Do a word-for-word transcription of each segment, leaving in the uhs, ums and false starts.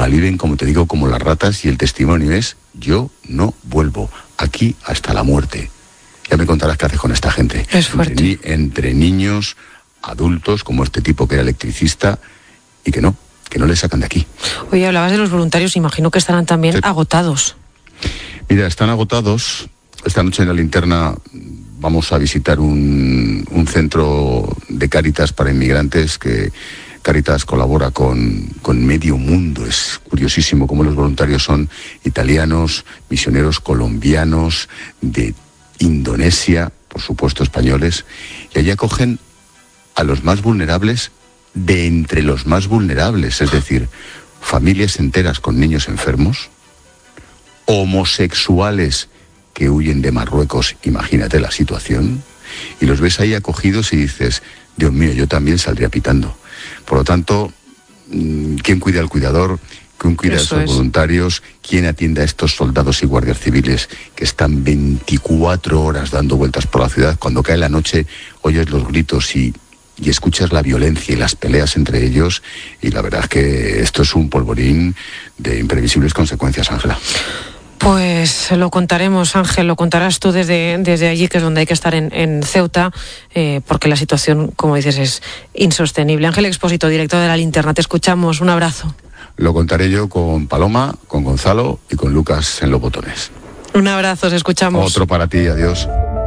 malviven, como te digo, como las ratas, y el testimonio es: yo no vuelvo, aquí hasta la muerte. Ya me contarás qué haces con esta gente. Es fuerte. Entre, ni, entre niños, adultos, como este tipo que era electricista, y que no, que no le sacan de aquí. Oye, hablabas de los voluntarios, imagino que estarán también Sí. agotados. Mira, están agotados. Esta noche en la linterna vamos a visitar un, un centro de Cáritas para inmigrantes que Cáritas colabora con, con medio mundo. Es curiosísimo cómo los voluntarios son italianos, misioneros colombianos, de Indonesia, por supuesto españoles, y allí acogen a los más vulnerables de entre los más vulnerables, es decir, familias enteras con niños enfermos, homosexuales que huyen de Marruecos, imagínate la situación, y los ves ahí acogidos y dices: Dios mío, yo también saldría pitando. Por lo tanto, ¿quién cuida al cuidador? ¿Quién cuida Eso a esos es. voluntarios? ¿Quién atiende a estos soldados y guardias civiles que están veinticuatro horas dando vueltas por la ciudad? Cuando cae la noche oyes los gritos y, y escuchas la violencia y las peleas entre ellos, y la verdad es que esto es un polvorín de imprevisibles consecuencias, Ángela. Pues lo contaremos, Ángel, lo contarás tú desde, desde allí, que es donde hay que estar en, en Ceuta, eh, porque la situación, como dices, es insostenible. Ángel Expósito, director de La Linterna, te escuchamos, un abrazo. Lo contaré yo con Paloma, con Gonzalo y con Lucas en los botones. Un abrazo, os escuchamos. Otro para ti, adiós.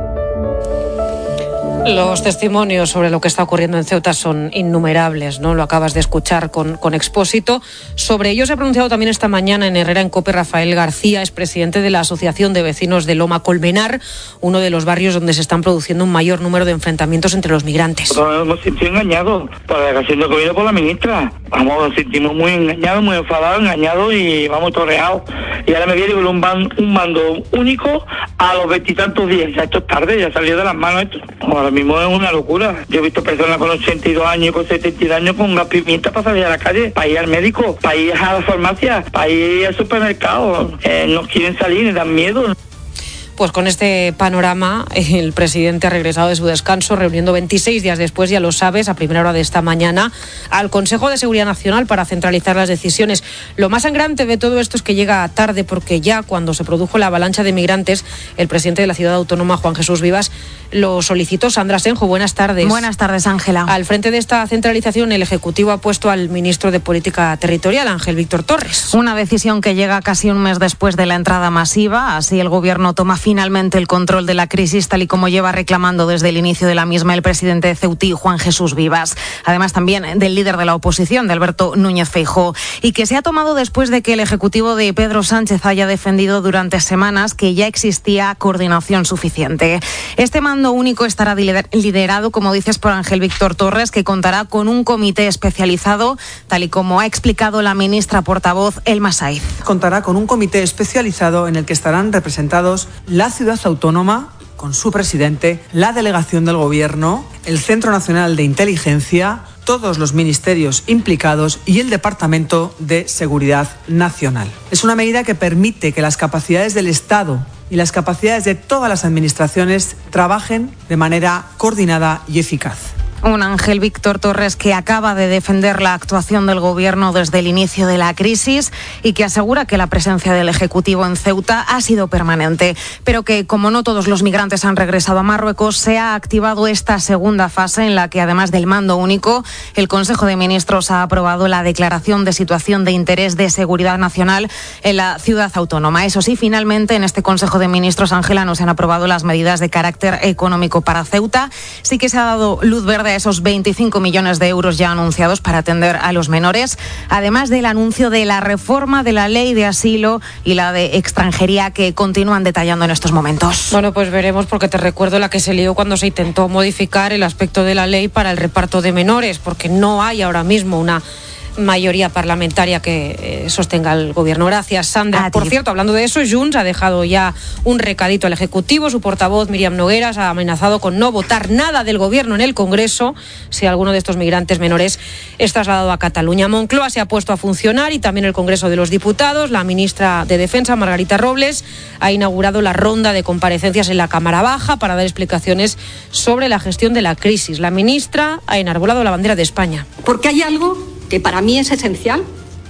Los testimonios sobre lo que está ocurriendo en Ceuta son innumerables, ¿no? Lo acabas de escuchar con, con Expósito. Sobre ello se ha pronunciado también esta mañana en Herrera en COPE Rafael García, es presidente de la Asociación de Vecinos de Loma Colmenar, uno de los barrios donde se están produciendo un mayor número de enfrentamientos entre los migrantes. Nos hemos sentido engañados por la declaración del gobierno por la ministra. Vamos, nos sentimos muy engañados, muy enfadados, engañados y vamos torreados. Y ahora me viene con un, ban, un mando único a los veintitantos días. Ya esto es tarde, ya salió de las manos esto. Ahora mismo es una locura. Yo he visto personas con ochenta y dos años y con setenta y dos años con gas pimienta para salir a la calle, para ir al médico, para ir a la farmacia, para ir al supermercado. Eh, no quieren salir, les dan miedo. Pues con este panorama, el presidente ha regresado de su descanso, reuniendo veintiséis días después, ya lo sabes, a primera hora de esta mañana, al Consejo de Seguridad Nacional para centralizar las decisiones. Lo más sangrante de todo esto es que llega tarde, porque ya cuando se produjo la avalancha de migrantes, el presidente de la ciudad autónoma, Juan Jesús Vivas, lo solicitó. Sandra Senjo, buenas tardes. Buenas tardes, Ángela. Al frente de esta centralización, el Ejecutivo ha puesto al ministro de Política Territorial, Ángel Víctor Torres. Una decisión que llega casi un mes después de la entrada masiva. Así el gobierno toma finalmente el control de la crisis, tal y como lleva reclamando desde el inicio de la misma el presidente de Ceutí, Juan Jesús Vivas. Además también del líder de la oposición, de Alberto Núñez Feijóo, y que se ha tomado después de que el Ejecutivo de Pedro Sánchez haya defendido durante semanas que ya existía coordinación suficiente. Este mando único estará liderado, como dices, por Ángel Víctor Torres, que contará con un comité especializado, tal y como ha explicado la ministra portavoz Elma Saiz. Contará con un comité especializado en el que estarán representados la ciudad autónoma, con su presidente, la delegación del Gobierno, el Centro Nacional de Inteligencia, todos los ministerios implicados y el Departamento de Seguridad Nacional. Es una medida que permite que las capacidades del Estado y las capacidades de todas las administraciones trabajen de manera coordinada y eficaz. Un Ángel Víctor Torres que acaba de defender la actuación del Gobierno desde el inicio de la crisis y que asegura que la presencia del Ejecutivo en Ceuta ha sido permanente, pero que, como no todos los migrantes han regresado a Marruecos, se ha activado esta segunda fase en la que, además del mando único, el Consejo de Ministros ha aprobado la declaración de situación de interés de seguridad nacional en la ciudad autónoma. Eso sí, finalmente en este Consejo de Ministros, Ángela, no se han aprobado las medidas de carácter económico para Ceuta. Sí que se ha dado luz verde a esos veinticinco millones de euros ya anunciados para atender a los menores, además del anuncio de la reforma de la ley de asilo y la de extranjería que continúan detallando en estos momentos. Bueno, pues veremos, porque te recuerdo la que se lió cuando se intentó modificar el aspecto de la ley para el reparto de menores, porque no hay ahora mismo una mayoría parlamentaria que eh, sostenga el gobierno. Gracias, Sandra. Por cierto, hablando de eso, Junts ha dejado ya un recadito al Ejecutivo. Su portavoz, Míriam Nogueras, ha amenazado con no votar nada del gobierno en el Congreso si alguno de estos migrantes menores es trasladado a Cataluña. Moncloa se ha puesto a funcionar y también el Congreso de los Diputados. La ministra de Defensa, Margarita Robles, ha inaugurado la ronda de comparecencias en la Cámara Baja para dar explicaciones sobre la gestión de la crisis. La ministra ha enarbolado la bandera de España. Porque hay algo que para mí es esencial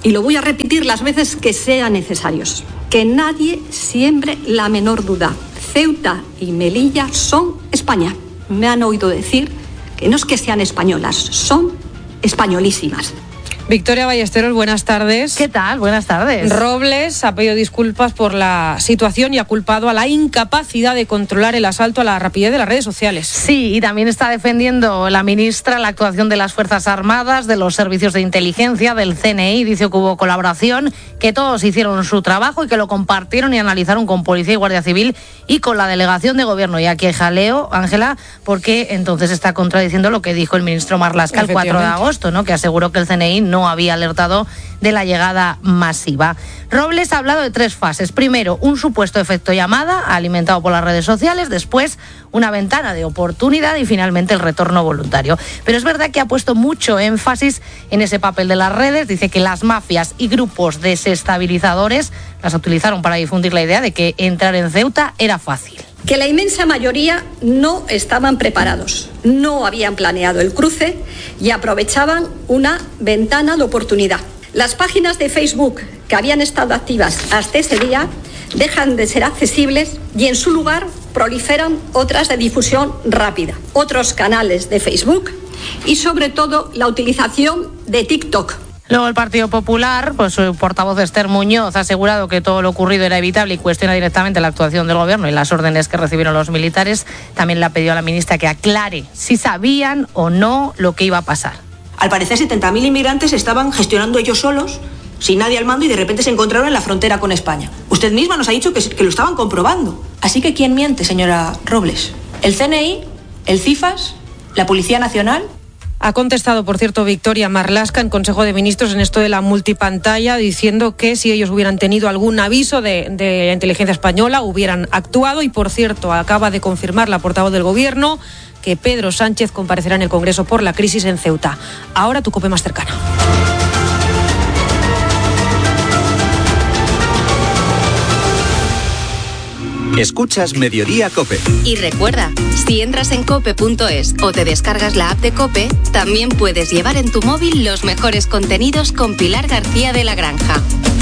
y lo voy a repetir las veces que sean necesarios. Que nadie siembre la menor duda. Ceuta y Melilla son España. Me han oído decir que no es que sean españolas, son españolísimas. Victoria Ballesteros, buenas tardes. ¿Qué tal? Buenas tardes. Robles ha pedido disculpas por la situación y ha culpado a la incapacidad de controlar el asalto a la rapidez de las redes sociales. Sí, y también está defendiendo la ministra la actuación de las Fuerzas Armadas, de los servicios de inteligencia, del C N I. Dice que hubo colaboración, que todos hicieron su trabajo y que lo compartieron y analizaron con Policía y Guardia Civil y con la delegación de gobierno. Y aquí hay jaleo, Ángela, porque entonces está contradiciendo lo que dijo el ministro Marlaska el cuatro de agosto, ¿no? Que aseguró que el C N I no había alertado de la llegada masiva. Robles ha hablado de tres fases. Primero, un supuesto efecto llamada alimentado por las redes sociales. Después, una ventana de oportunidad y finalmente el retorno voluntario. Pero es verdad que ha puesto mucho énfasis en ese papel de las redes. Dice que las mafias y grupos desestabilizadores las utilizaron para difundir la idea de que entrar en Ceuta era fácil. Que la inmensa mayoría no estaban preparados, no habían planeado el cruce y aprovechaban una ventana de oportunidad. Las páginas de Facebook que habían estado activas hasta ese día dejan de ser accesibles y en su lugar proliferan otras de difusión rápida, otros canales de Facebook y sobre todo la utilización de TikTok. Luego el Partido Popular, pues su portavoz Esther Muñoz ha asegurado que todo lo ocurrido era evitable y cuestiona directamente la actuación del gobierno y las órdenes que recibieron los militares. También le ha pedido a la ministra que aclare si sabían o no lo que iba a pasar. Al parecer setenta mil inmigrantes estaban gestionando ellos solos, sin nadie al mando, y de repente se encontraron en la frontera con España. Usted misma nos ha dicho que, que lo estaban comprobando. Así que ¿quién miente, señora Robles? ¿El C N I? ¿El CIFAS? ¿La Policía Nacional? Ha contestado, por cierto, Victoria Marlaska en Consejo de Ministros en esto de la multipantalla, diciendo que si ellos hubieran tenido algún aviso de, de la inteligencia española, hubieran actuado. Y, por cierto, acaba de confirmar la portavoz del Gobierno que Pedro Sánchez comparecerá en el Congreso por la crisis en Ceuta. Ahora tu COPE más cercana. Escuchas Mediodía COPE. Y recuerda, si entras en cope punto es o te descargas la app de COPE, también puedes llevar en tu móvil los mejores contenidos con Pilar García de la Granja.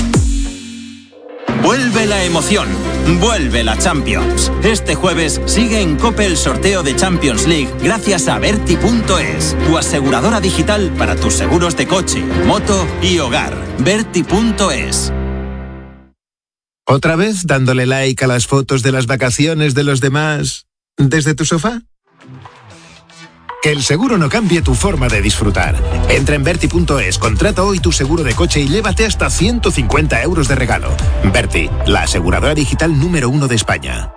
Vuelve la emoción, vuelve la Champions. Este jueves sigue en COPE el sorteo de Champions League gracias a Berti punto es, tu aseguradora digital para tus seguros de coche, moto y hogar. Berti punto es. ¿Otra vez dándole like a las fotos de las vacaciones de los demás desde tu sofá? Que el seguro no cambie tu forma de disfrutar. Entra en Berti punto es, contrata hoy tu seguro de coche y llévate hasta ciento cincuenta euros de regalo. Berti, la aseguradora digital número uno de España.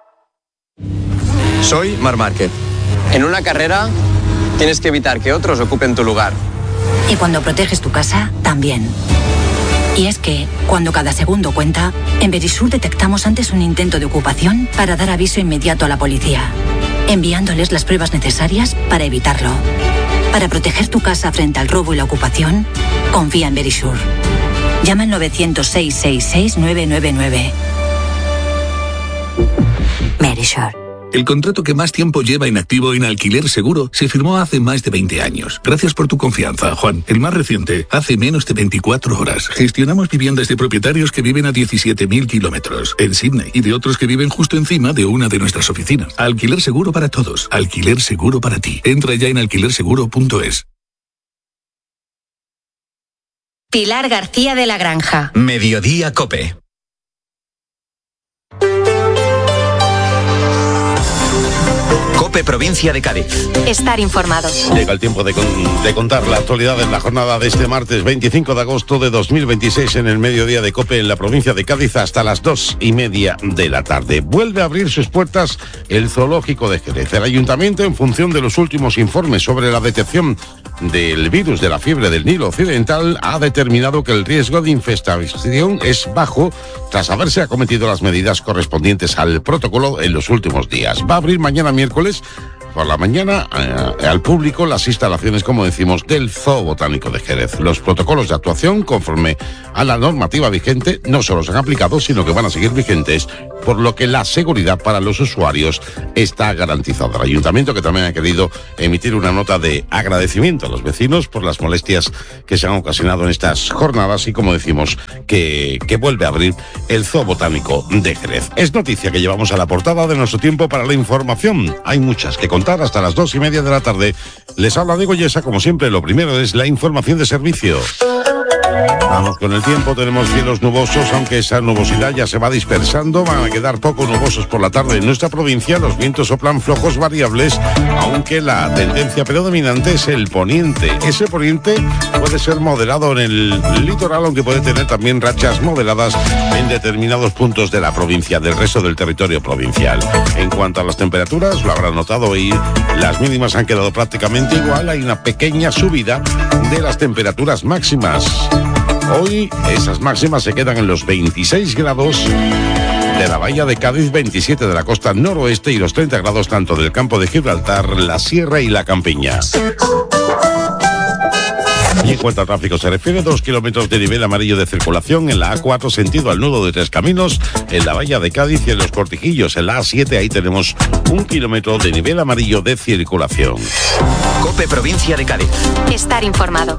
Soy Marc Márquez. En una carrera tienes que evitar que otros ocupen tu lugar. Y cuando proteges tu casa, también. Y es que, cuando cada segundo cuenta, en Verisur detectamos antes un intento de ocupación para dar aviso inmediato a la policía, enviándoles las pruebas necesarias para evitarlo. Para proteger tu casa frente al robo y la ocupación, confía en Verisur. Llama al novecientos seis seis seis nueve nueve nueve. Verisur. El contrato que más tiempo lleva inactivo en Alquiler Seguro se firmó hace más de veinte años. Gracias por tu confianza, Juan. El más reciente, hace menos de veinticuatro horas. Gestionamos viviendas de propietarios que viven a diecisiete mil kilómetros en Sydney y de otros que viven justo encima de una de nuestras oficinas. Alquiler Seguro para todos. Alquiler Seguro para ti. Entra ya en alquiler seguro punto es. Pilar García de la Granja. Mediodía COPE. COPE Provincia de Cádiz. Estar informados. Llega el tiempo de, con, de contar la actualidad en la jornada de este martes veinticinco de agosto de dos mil veintiséis en el mediodía de COPE en la provincia de Cádiz hasta las dos y media de la tarde. Vuelve a abrir sus puertas el zoológico de Jerez. El ayuntamiento, en función de los últimos informes sobre la detección del virus de la fiebre del Nilo Occidental, ha determinado que el riesgo de infestación es bajo tras haberse acometido las medidas correspondientes al protocolo en los últimos días. Va a abrir mañana miércoles por la mañana eh, al público las instalaciones, como decimos, del Zoo Botánico de Jerez. Los protocolos de actuación, conforme a la normativa vigente, no solo se han aplicado, sino que van a seguir vigentes, por lo que la seguridad para los usuarios está garantizada. El ayuntamiento, que también ha querido emitir una nota de agradecimiento a los vecinos por las molestias que se han ocasionado en estas jornadas y, como decimos, que, que vuelve a abrir el Zoo Botánico de Jerez. Es noticia que llevamos a la portada de nuestro tiempo para la información. Hay muchas que contar hasta las dos y media de la tarde. Les habla Diego Yesa. Como siempre, lo primero es la información de servicio. Vamos con el tiempo, tenemos cielos nubosos, aunque esa nubosidad ya se va dispersando, van a quedar poco nubosos por la tarde en nuestra provincia, los vientos soplan flojos variables, aunque la tendencia predominante es el poniente. Ese poniente puede ser moderado en el litoral, aunque puede tener también rachas moderadas en determinados puntos de la provincia, del resto del territorio provincial. En cuanto a las temperaturas, lo habrán notado hoy, las mínimas han quedado prácticamente igual, hay una pequeña subida de las temperaturas máximas. Hoy esas máximas se quedan en los veintiséis grados de la bahía de Cádiz, veintisiete de la costa noroeste y los treinta grados tanto del campo de Gibraltar, la Sierra y la Campiña. Y en cuanto a tráfico se refiere, dos kilómetros de nivel amarillo de circulación en la A cuatro sentido al nudo de Tres Caminos, en la bahía de Cádiz y en los Cortijillos, en la A siete, ahí tenemos un kilómetro de nivel amarillo de circulación. COPE Provincia de Cádiz. Estar informado.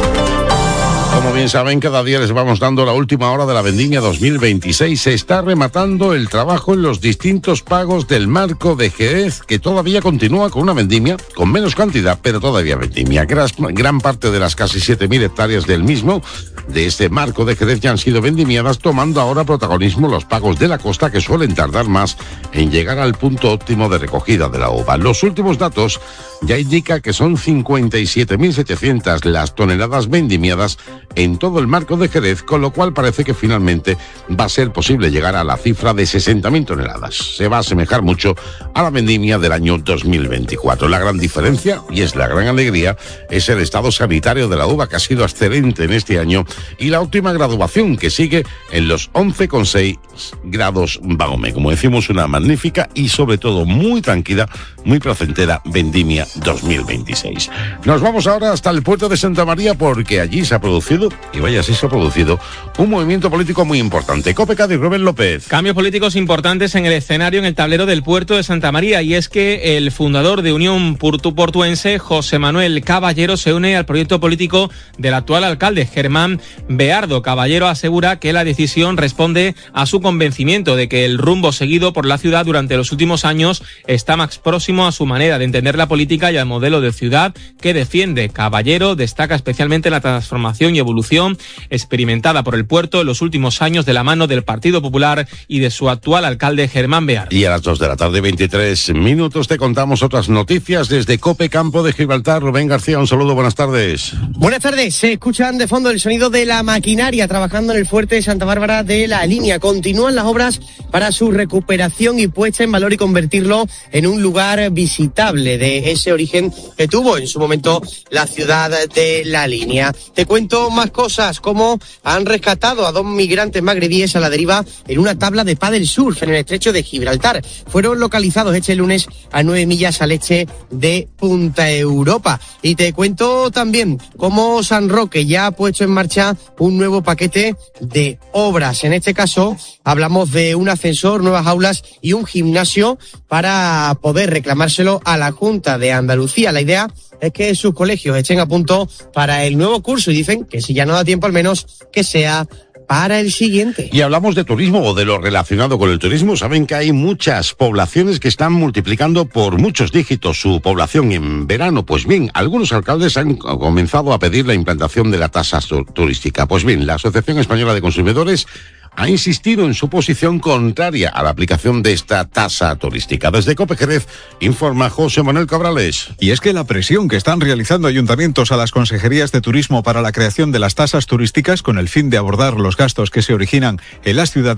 Como bien saben, cada día les vamos dando la última hora de la vendimia dos mil veintiséis. Se está rematando el trabajo en los distintos pagos del marco de Jerez, que todavía continúa con una vendimia, con menos cantidad, pero todavía vendimia. Gran, gran parte de las casi siete mil hectáreas del mismo, de este marco de Jerez, ya han sido vendimiadas, tomando ahora protagonismo los pagos de la costa, que suelen tardar más en llegar al punto óptimo de recogida de la uva. Los últimos datos ya indican que son cincuenta y siete mil setecientas las toneladas vendimiadas en todo el marco de Jerez, con lo cual parece que finalmente va a ser posible llegar a la cifra de sesenta mil toneladas. Se va a asemejar mucho a la vendimia del año dos mil veinticuatro. La gran diferencia, y es la gran alegría, es el estado sanitario de la uva, que ha sido excelente en este año, y la óptima graduación, que sigue en los once coma seis grados Bahome. Como decimos, una magnífica y sobre todo muy tranquila, muy placentera vendimia dos mil veintiséis. Nos vamos ahora hasta el puerto de Santa María, porque allí se ha producido, y vaya si se ha producido, un movimiento político muy importante. COPE Cádiz, Rubén López. Cambios políticos importantes en el escenario, en el tablero del puerto de Santa María, y es que el fundador de Unión Portuense, José Manuel Caballero, se une al proyecto político del actual alcalde, Germán Beardo. Caballero asegura que la decisión responde a su convencimiento de que el rumbo seguido por la ciudad durante los últimos años está más próximo a su manera de entender la política y al modelo de ciudad que defiende. Caballero destaca especialmente la transformación y evolución experimentada por el puerto en los últimos años de la mano del Partido Popular y de su actual alcalde, Germán Beardo. Y a las dos de la tarde, veintitrés minutos, te contamos otras noticias desde COPE Campo de Gibraltar. Rubén García, un saludo, buenas tardes. Buenas tardes, se escuchan de fondo el sonido de la maquinaria trabajando en el fuerte de Santa Bárbara de la Línea. Continúan las obras para su recuperación y puesta en valor y convertirlo en un lugar visitable de ese origen que tuvo en su momento la ciudad de la Línea. Te cuento más cosas, como han rescatado a dos migrantes magrebíes a la deriva en una tabla de pádel surf en el estrecho de Gibraltar. Fueron localizados este lunes a nueve millas al este de Punta Europa. Y te cuento también cómo San Roque ya ha puesto en marcha un nuevo paquete de obras. En este caso hablamos de un ascensor, nuevas aulas y un gimnasio para poder reclamárselo a la Junta de Andalucía. La idea es que sus colegios estén a punto para el nuevo curso y dicen que si ya no da tiempo, al menos que sea para el siguiente. Y hablamos de turismo o de lo relacionado con el turismo. Saben que hay muchas poblaciones que están multiplicando por muchos dígitos su población en verano. Pues bien, algunos alcaldes han comenzado a pedir la implantación de la tasa turística. Pues bien, la Asociación Española de Consumidores ha insistido en su posición contraria a la aplicación de esta tasa turística. Desde COPE Jerez informa José Manuel Cabrales. Y es que la presión que están realizando ayuntamientos a las consejerías de turismo para la creación de las tasas turísticas con el fin de abordar los gastos que se originan en las ciudades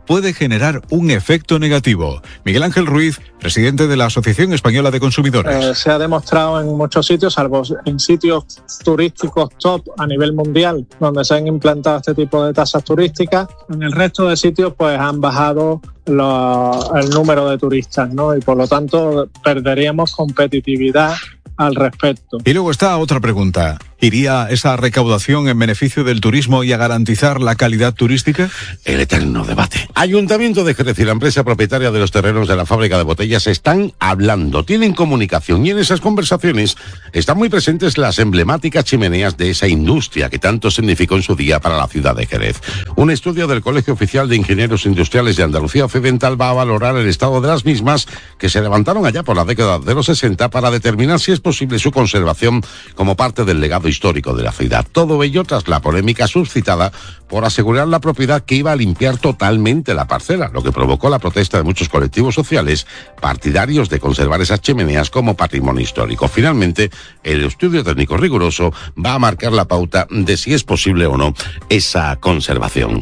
puede generar un efecto negativo. Miguel Ángel Ruiz, presidente de la Asociación Española de Consumidores. Eh, se ha demostrado en muchos sitios, salvo en sitios turísticos top a nivel mundial, donde se han implantado este tipo de tasas turísticas. En el resto de sitios pues han bajado lo, el número de turistas, ¿no? Y por lo tanto perderíamos competitividad al respecto. Y luego está otra pregunta. ¿Iría esa recaudación en beneficio del turismo y a garantizar la calidad turística? El eterno debate. Ayuntamiento de Jerez y la empresa propietaria de los terrenos de la fábrica de botellas están hablando, tienen comunicación, y en esas conversaciones están muy presentes las emblemáticas chimeneas de esa industria que tanto significó en su día para la ciudad de Jerez. Un estudio del Colegio Oficial de Ingenieros Industriales de Andalucía, Occidental, va a valorar el estado de las mismas, que se levantaron allá por la década de los sesenta, para determinar si es posible su conservación como parte del legado histórico de la ciudad. Todo ello tras la polémica suscitada por asegurar la propiedad que iba a limpiar totalmente la parcela, lo que provocó la protesta de muchos colectivos sociales partidarios de conservar esas chimeneas como patrimonio histórico. Finalmente, el estudio técnico riguroso va a marcar la pauta de si es posible o no esa conservación.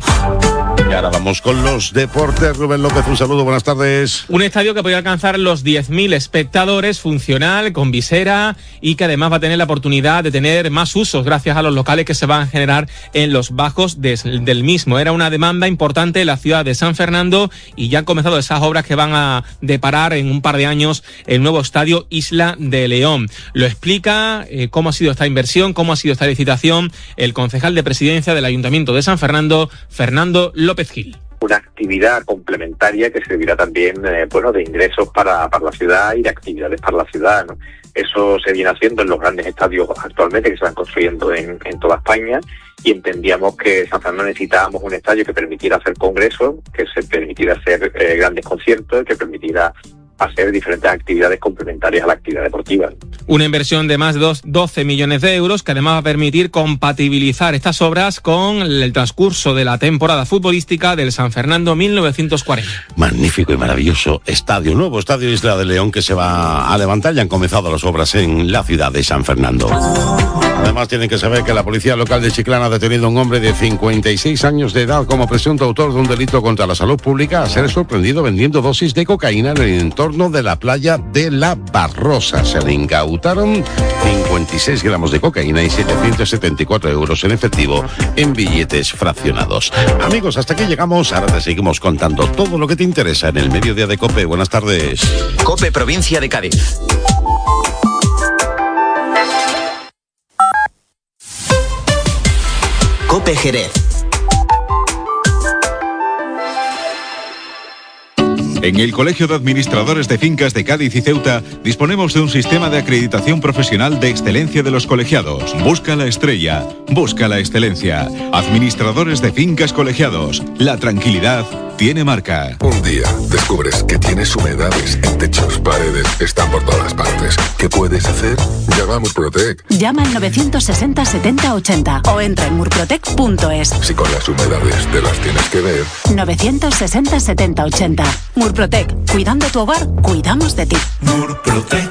Y ahora vamos con los deportes. Rubén López, un saludo, buenas tardes. Un estadio que podría alcanzar los diez mil espectadores, funcional, con visera, y que además va a tener la oportunidad de tener más usos gracias a los locales que se van a generar en los bajos de, del mismo. Era una demanda importante en la ciudad de San Fernando y ya han comenzado esas obras que van a deparar en un par de años el nuevo estadio Isla de León. Lo explica eh, cómo ha sido esta inversión, cómo ha sido esta licitación, el concejal de presidencia del Ayuntamiento de San Fernando, Fernando López Gil. Una actividad complementaria que servirá también eh, bueno, de ingresos para, para la ciudad y de actividades para la ciudad, ¿no? Eso se viene haciendo en los grandes estadios actualmente que se van construyendo en, en toda España, y entendíamos que San Fernando necesitábamos un estadio que permitiera hacer congresos, que se permitiera hacer eh, grandes conciertos, que permitiera hacer diferentes actividades complementarias a la actividad deportiva. Una inversión de más de doce millones de euros que además va a permitir compatibilizar estas obras con el transcurso de la temporada futbolística del San Fernando mil novecientos cuarenta. Magnífico y maravilloso estadio, nuevo estadio Isla de León que se va a levantar. Ya han comenzado las obras en la ciudad de San Fernando. Además, tienen que saber que la policía local de Chiclana ha detenido a un hombre de cincuenta y seis años de edad como presunto autor de un delito contra la salud pública, a ser sorprendido vendiendo dosis de cocaína en el entorno de la playa de La Barrosa. Se le incautaron cincuenta y seis gramos de cocaína y setecientos setenta y cuatro euros en efectivo en billetes fraccionados. Amigos, hasta aquí llegamos. Ahora te seguimos contando todo lo que te interesa en el mediodía de COPE. Buenas tardes. COPE Provincia de Cádiz. COPE Jerez. En el Colegio de Administradores de Fincas de Cádiz y Ceuta disponemos de un sistema de acreditación profesional de excelencia de los colegiados. Busca la estrella, busca la excelencia. Administradores de Fincas Colegiados. La tranquilidad tiene marca. Un día descubres que tienes humedades en techos, paredes, están por todas partes. ¿Qué puedes hacer? Llama a Murprotec. Llama al novecientos sesenta setenta ochenta o entra en murprotec punto es. Si con las humedades te las tienes que ver. novecientos sesenta setenta ochenta. Murprotec. Cuidando tu hogar, cuidamos de ti. Murprotec.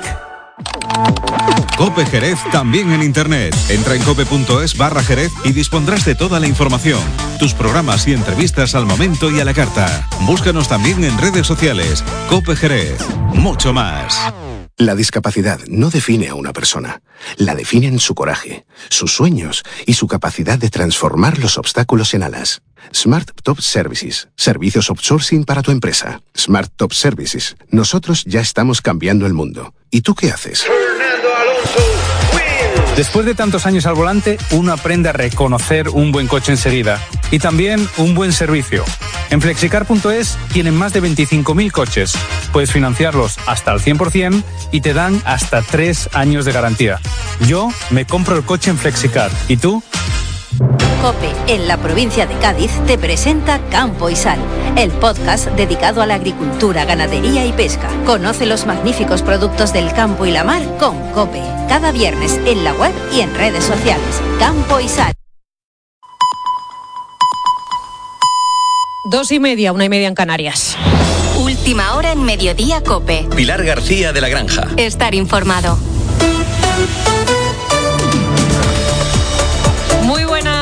COPE Jerez también en internet. Entra en cope punto es barra Jerez y dispondrás de toda la información. Tus programas y entrevistas al momento y a la carta. Búscanos también en redes sociales. COPE Jerez. Mucho más. La discapacidad no define a una persona. La definen su coraje, sus sueños y su capacidad de transformar los obstáculos en alas. Smart Top Services. Servicios outsourcing para tu empresa. Smart Top Services. Nosotros ya estamos cambiando el mundo. ¿Y tú qué haces? Después de tantos años al volante, uno aprende a reconocer un buen coche enseguida y también un buen servicio. En flexicar punto es tienen más de veinticinco mil coches. Puedes financiarlos hasta al cien por ciento y te dan hasta tres años de garantía. Yo me compro el coche en Flexicar. ¿Y tú? COPE, en la provincia de Cádiz, te presenta Campo y Sal, el podcast dedicado a la agricultura, ganadería y pesca. Conoce los magníficos productos del campo y la mar con COPE. Cada viernes en la web y en redes sociales. Campo y Sal. Dos y media, una y media en Canarias. Última hora en Mediodía COPE. Pilar García de la Granja. Estar informado. Muy buenas tardes.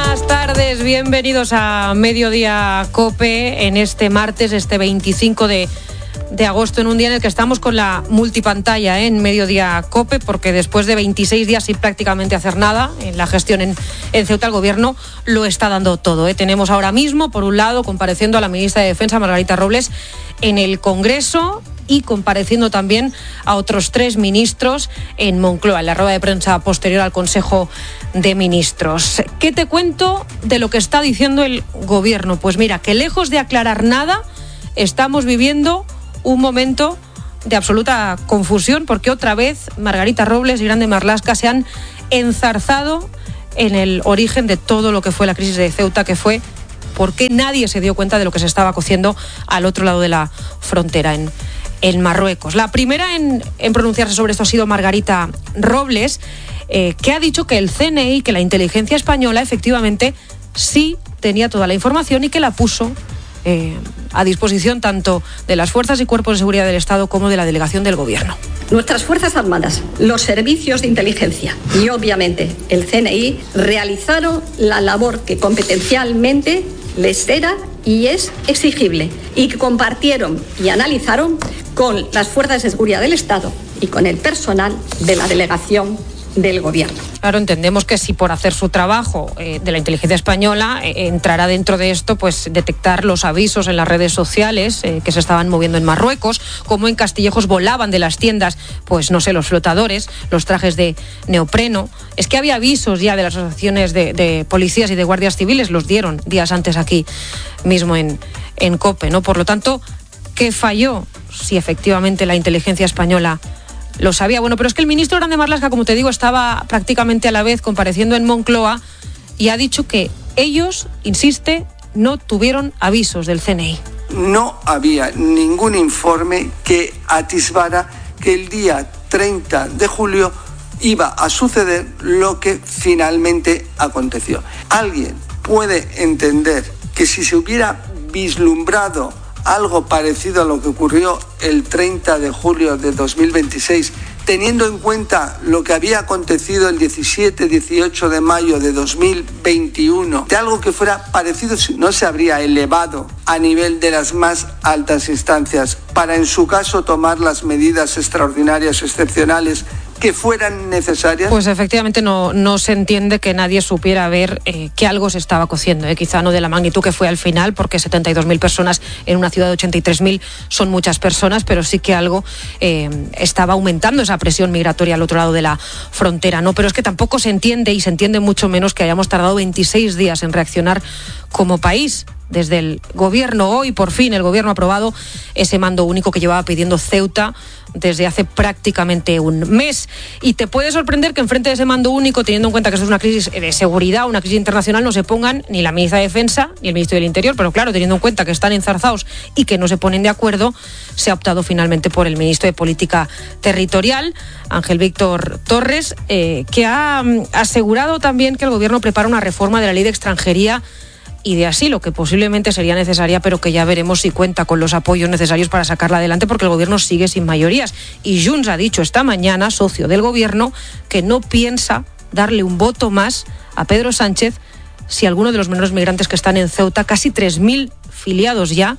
tardes, bienvenidos a Mediodía COPE en este martes, este veinticinco de agosto, en un día en el que estamos con la multipantalla, ¿eh? En Mediodía COPE, porque después de veintiséis días sin prácticamente hacer nada en la gestión en, en Ceuta, el gobierno lo está dando todo, ¿eh? Tenemos ahora mismo, por un lado, compareciendo a la ministra de Defensa, Margarita Robles, en el Congreso, y compareciendo también a otros tres ministros en Moncloa, en la rueda de prensa posterior al Consejo de Ministros. ¿Qué te cuento de lo que está diciendo el gobierno? Pues mira, que lejos de aclarar nada, estamos viviendo un momento de absoluta confusión, porque otra vez Margarita Robles y Grande Marlaska se han enzarzado en el origen de todo lo que fue la crisis de Ceuta, que fue porque nadie se dio cuenta de lo que se estaba cociendo al otro lado de la frontera, en en Marruecos. La primera en, en pronunciarse sobre esto ha sido Margarita Robles, eh, que ha dicho que el C N I, que la inteligencia española, efectivamente sí tenía toda la información y que la puso eh, a disposición tanto de las fuerzas y cuerpos de seguridad del Estado como de la delegación del Gobierno. Nuestras Fuerzas Armadas, los servicios de inteligencia y obviamente el C N I realizaron la labor que competencialmente les era y es exigible, y que compartieron y analizaron con las fuerzas de seguridad del Estado y con el personal de la delegación del Gobierno. Claro, entendemos que si por hacer su trabajo eh, de la inteligencia española eh, entrará dentro de esto, pues detectar los avisos en las redes sociales eh, que se estaban moviendo en Marruecos, como en Castillejos volaban de las tiendas, pues no sé, los flotadores, los trajes de neopreno. Es que había avisos ya de las asociaciones de, de policías y de guardias civiles, los dieron días antes aquí mismo en, en COPE, ¿no? Por lo tanto, ¿qué falló? Si efectivamente la inteligencia española lo sabía. Bueno, pero es que el ministro Grande Marlaska, como te digo, estaba prácticamente a la vez compareciendo en Moncloa y ha dicho que ellos, insiste, no tuvieron avisos del C N I. No había ningún informe que atisbara que el día treinta de julio iba a suceder lo que finalmente aconteció. ¿Alguien puede entender que si se hubiera vislumbrado algo parecido a lo que ocurrió el treinta de julio de dos mil veintiséis, teniendo en cuenta lo que había acontecido el diecisiete dieciocho de mayo de dos mil veintiuno, de algo que fuera parecido, no se habría elevado a nivel de las más altas instancias para, en su caso, tomar las medidas extraordinarias, excepcionales que fueran necesarias? Pues efectivamente no, no se entiende que nadie supiera ver eh, que algo se estaba cociendo, eh, quizá no de la magnitud que fue al final, porque setenta y dos mil personas en una ciudad de ochenta y tres mil son muchas personas, pero sí que algo eh, estaba aumentando esa presión migratoria al otro lado de la frontera, ¿no? Pero es que tampoco se entiende, y se entiende mucho menos, que hayamos tardado veintiséis días en reaccionar como país. Desde el gobierno, hoy por fin el gobierno ha aprobado ese mando único que llevaba pidiendo Ceuta desde hace prácticamente un mes. Y te puede sorprender que enfrente de ese mando único, teniendo en cuenta que esto es una crisis de seguridad, una crisis internacional, no se pongan ni la ministra de Defensa ni el ministro del Interior. Pero claro, teniendo en cuenta que están enzarzados y que no se ponen de acuerdo, se ha optado finalmente por el ministro de Política Territorial, Ángel Víctor Torres, eh, que ha mm, asegurado también que el gobierno prepara una reforma de la ley de extranjería y de asilo, que posiblemente sería necesaria, pero que ya veremos si cuenta con los apoyos necesarios para sacarla adelante, porque el gobierno sigue sin mayorías. Y Junts ha dicho esta mañana, socio del gobierno, que no piensa darle un voto más a Pedro Sánchez si alguno de los menores migrantes que están en Ceuta, casi tres mil filiados ya,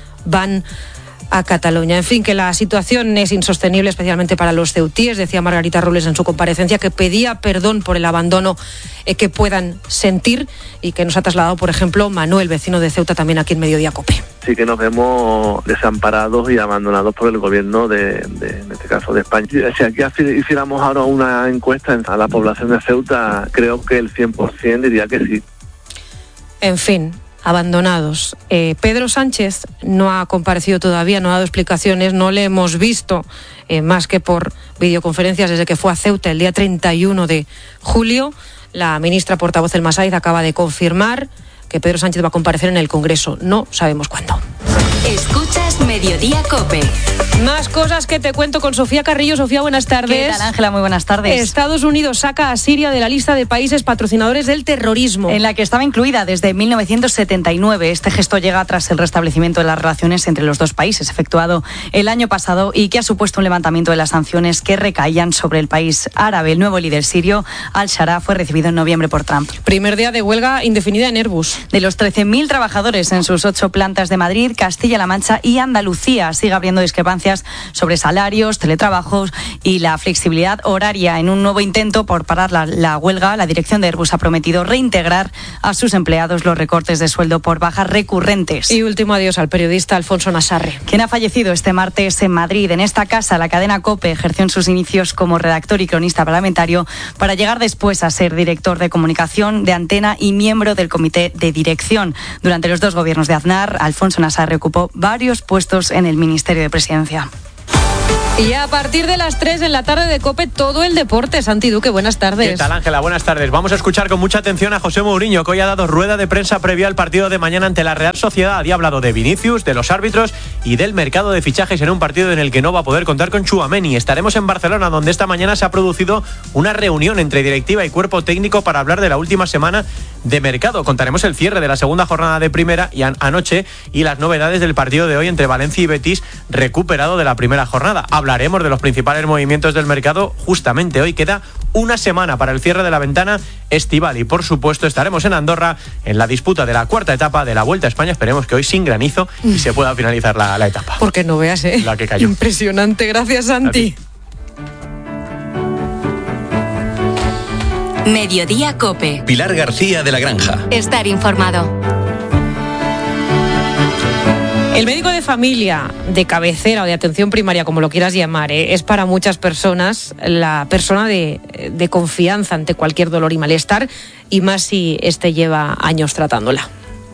van a Cataluña. En fin, que la situación es insostenible, especialmente para los ceutíes. Decía Margarita Robles en su comparecencia que pedía perdón por el abandono eh, que puedan sentir, y que nos ha trasladado, por ejemplo, Manuel, vecino de Ceuta, también aquí en Mediodía COPE. Sí que nos vemos desamparados y abandonados por el gobierno de, de en este caso, de España. Si aquí hiciéramos ahora una encuesta a la población de Ceuta, creo que el cien por ciento diría que sí. En fin, abandonados. Eh, Pedro Sánchez no ha comparecido todavía, no ha dado explicaciones, no le hemos visto eh, más que por videoconferencias desde que fue a Ceuta el día treinta y uno de julio. La ministra portavoz El Masaiz acaba de confirmar que Pedro Sánchez va a comparecer en el Congreso. No sabemos cuándo. Escuchas Mediodía COPE. Más cosas que te cuento con Sofía Carrillo. Sofía, buenas tardes. ¿Qué tal, Ángela? Muy buenas tardes. Estados Unidos saca a Siria de la lista de países patrocinadores del terrorismo, en la que estaba incluida desde mil novecientos setenta y nueve. Este gesto llega tras el restablecimiento de las relaciones entre los dos países, efectuado el año pasado, y que ha supuesto un levantamiento de las sanciones que recaían sobre el país árabe. El nuevo líder sirio, Al-Shara, fue recibido en noviembre por Trump. Primer día de huelga indefinida en Airbus. De los trece mil trabajadores en sus ocho plantas de Madrid, Castilla-La Mancha y Andalucía, sigue abriendo discrepancias sobre salarios, teletrabajos y la flexibilidad horaria. En un nuevo intento por parar la, la huelga, la dirección de Airbus ha prometido reintegrar a sus empleados los recortes de sueldo por bajas recurrentes. Y último adiós al periodista Alfonso Nassarre, quien ha fallecido este martes en Madrid. En esta casa, la cadena COPE ejerció en sus inicios como redactor y cronista parlamentario, para llegar después a ser director de comunicación de Antena y miembro del comité de dirección. Durante los dos gobiernos de Aznar, Alfonso Nassarre ocupó varios puestos en el Ministerio de Presidencia. Y a partir de las tres en la tarde de COPE, todo el deporte. Santi Duque, buenas tardes. ¿Qué tal, Ángela? Buenas tardes. Vamos a escuchar con mucha atención a José Mourinho, que hoy ha dado rueda de prensa previa al partido de mañana ante la Real Sociedad. Y ha hablado de Vinicius, de los árbitros y del mercado de fichajes en un partido en el que no va a poder contar con Tchouaméni. Estaremos en Barcelona, donde esta mañana se ha producido una reunión entre directiva y cuerpo técnico para hablar de la última semana de mercado. Contaremos el cierre de la segunda jornada de primera y an- anoche y las novedades del partido de hoy entre Valencia y Betis, recuperado de la primera jornada. Hablaremos de los principales movimientos del mercado. Justamente hoy queda una semana para el cierre de la ventana estival y, por supuesto, estaremos en Andorra en la disputa de la cuarta etapa de la Vuelta a España. Esperemos que hoy sin granizo y se pueda finalizar la, la etapa. Porque no veas, ¿eh? La que cayó. Impresionante. Gracias, Santi. Mediodía COPE. Pilar García de la Granja. Estar informado. El médico de familia, de cabecera o de atención primaria, como lo quieras llamar, ¿eh? es para muchas personas la persona de, de confianza ante cualquier dolor y malestar, y más si este lleva años tratándola.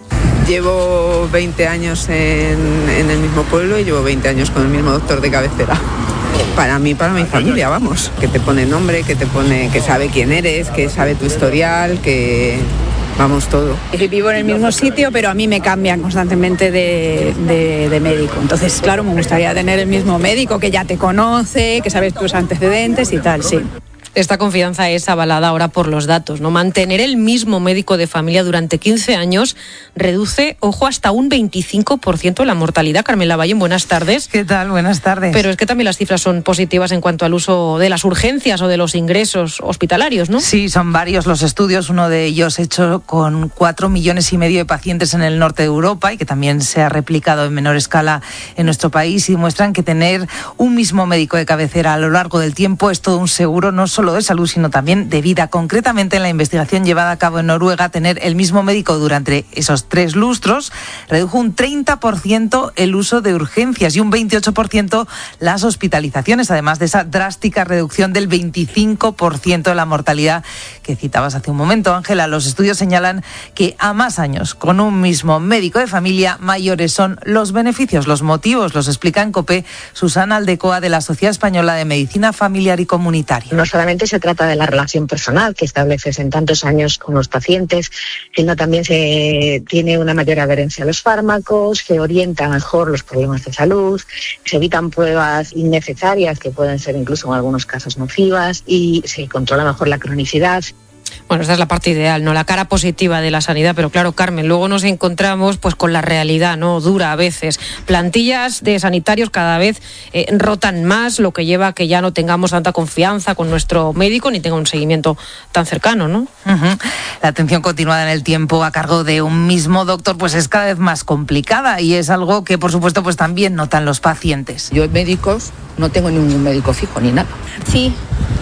Llevo veinte años en, en el mismo pueblo y llevo veinte años con el mismo doctor de cabecera. Para mí, para mi familia, vamos, que te pone nombre, que te pone, que sabe quién eres, que sabe tu historial, que... Vamos, todo. Vivo en el mismo sitio, pero a mí me cambian constantemente de, de, de médico. Entonces, claro, me gustaría tener el mismo médico que ya te conoce, que sabe tus antecedentes y tal, sí. Esta confianza es avalada ahora por los datos, ¿no? Mantener el mismo médico de familia durante quince años reduce, ojo, hasta un veinticinco por ciento la mortalidad. Carmen Lavalle, buenas tardes. ¿Qué tal? Buenas tardes. Pero es que también las cifras son positivas en cuanto al uso de las urgencias o de los ingresos hospitalarios, ¿no? Sí, son varios los estudios, uno de ellos hecho con cuatro millones y medio de pacientes en el norte de Europa y que también se ha replicado en menor escala en nuestro país, y muestran que tener un mismo médico de cabecera a lo largo del tiempo es todo un seguro, no solo de salud, sino también de vida. Concretamente, en la investigación llevada a cabo en Noruega, tener el mismo médico durante esos tres lustros redujo un treinta por ciento el uso de urgencias y un veintiocho por ciento las hospitalizaciones, además de esa drástica reducción del veinticinco por ciento de la mortalidad que citabas hace un momento, Ángela. Los estudios señalan que a más años con un mismo médico de familia, mayores son los beneficios. Los motivos los explica en COPE Susana Aldecoa, de la Sociedad Española de Medicina Familiar y Comunitaria. No solamente se trata de la relación personal que estableces en tantos años con los pacientes, sino también se tiene una mayor adherencia a los fármacos, se orientan mejor los problemas de salud, se evitan pruebas innecesarias que pueden ser incluso en algunos casos nocivas y se controla mejor la cronicidad. Bueno, esta es la parte ideal, ¿no? La cara positiva de la sanidad, pero claro, Carmen, luego nos encontramos pues con la realidad, ¿no? Dura a veces. Plantillas de sanitarios cada vez eh, rotan más, lo que lleva a que ya no tengamos tanta confianza con nuestro médico ni tenga un seguimiento tan cercano, ¿no? Uh-huh. La atención continuada en el tiempo a cargo de un mismo doctor pues es cada vez más complicada, y es algo que, por supuesto, pues también notan los pacientes. Yo médicos no tengo ningún médico fijo ni nada. Sí.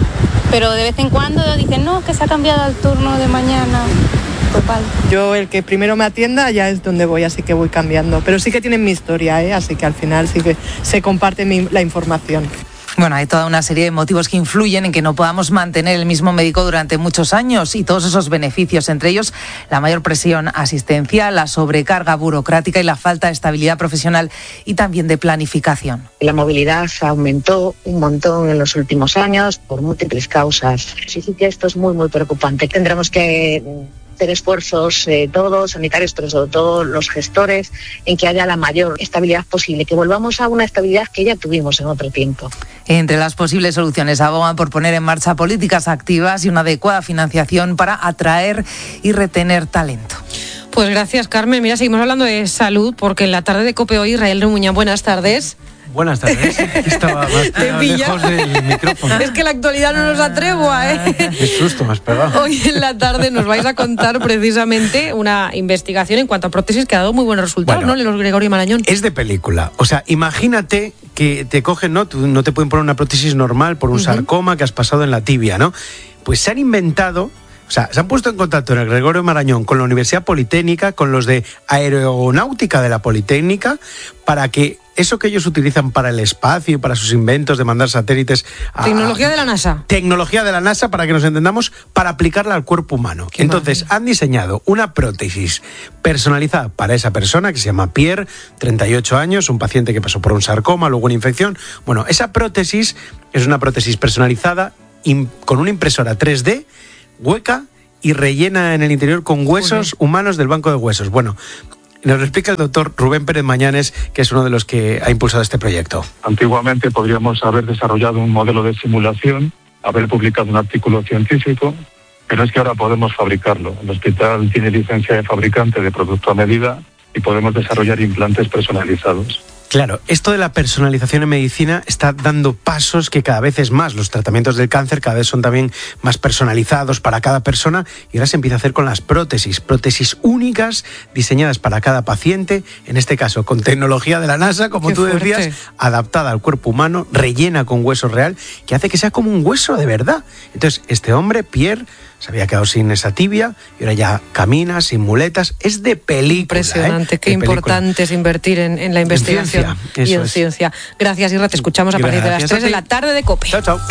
Pero de vez en cuando dicen, no, que se ha cambiado el turno de mañana. Total. Yo el que primero me atienda ya es donde voy, así que voy cambiando. Pero sí que tienen mi historia, ¿eh? Así que al final sí que se comparte mi, la información. Bueno, hay toda una serie de motivos que influyen en que no podamos mantener el mismo médico durante muchos años, y todos esos beneficios, entre ellos la mayor presión asistencial, la sobrecarga burocrática y la falta de estabilidad profesional y también de planificación. La movilidad aumentó un montón en los últimos años por múltiples causas. Sí, sí que esto es muy, muy preocupante. Tendremos que hacer esfuerzos eh, todos, sanitarios, pero sobre todo los gestores, en que haya la mayor estabilidad posible, que volvamos a una estabilidad que ya tuvimos en otro tiempo. Entre las posibles soluciones abogan por poner en marcha políticas activas y una adecuada financiación para atraer y retener talento. Pues gracias, Carmen. Mira, seguimos hablando de salud porque en la tarde de COPE hoy, Israel Remuñán, buenas tardes. Buenas tardes. Estaba más lejos del micrófono. Es que la actualidad no nos atrevua, ¿eh? Qué susto me has pegado. Hoy en la tarde nos vais a contar precisamente una investigación en cuanto a prótesis que ha dado muy buenos resultados, bueno, ¿no? Los Gregorio Marañón. Es de película. O sea, imagínate que te cogen, ¿no? Tú no te pueden poner una prótesis normal por un uh-huh. sarcoma que has pasado en la tibia, ¿no? Pues se han inventado... O sea, se han puesto en contacto en el Gregorio Marañón con la Universidad Politécnica, con los de Aeronáutica de la Politécnica, para que eso que ellos utilizan para el espacio y para sus inventos de mandar satélites... A, tecnología de la NASA. Tecnología de la NASA, para que nos entendamos, para aplicarla al cuerpo humano. Qué Entonces, maravilla. Han diseñado una prótesis personalizada para esa persona, que se llama Pierre, treinta y ocho años, un paciente que pasó por un sarcoma, luego una infección. Bueno, esa prótesis es una prótesis personalizada in, con una impresora tres D, hueca y rellena en el interior con huesos humanos del banco de huesos. Bueno, nos lo explica el doctor Rubén Pérez Mañanes, que es uno de los que ha impulsado este proyecto. Antiguamente podríamos haber desarrollado un modelo de simulación, haber publicado un artículo científico, pero es que ahora podemos fabricarlo. El hospital tiene licencia de fabricante de producto a medida y podemos desarrollar implantes personalizados. Claro, esto de la personalización en medicina está dando pasos que cada vez es más. Los tratamientos del cáncer cada vez son también más personalizados para cada persona y ahora se empieza a hacer con las prótesis, prótesis únicas diseñadas para cada paciente, en este caso con tecnología de la NASA, como Qué tú fuerte. decías, adaptada al cuerpo humano, rellena con hueso real, que hace que sea como un hueso de verdad. Entonces, este hombre, Pierre, se había quedado sin esa tibia y ahora ya camina sin muletas. Es de película. Impresionante, ¿eh? qué de importante película. es invertir en, en la investigación en ciencia, y en es. ciencia. Gracias, Irra, te escuchamos a partir Gracias de las tres de la tarde de COPE. Chao, chao.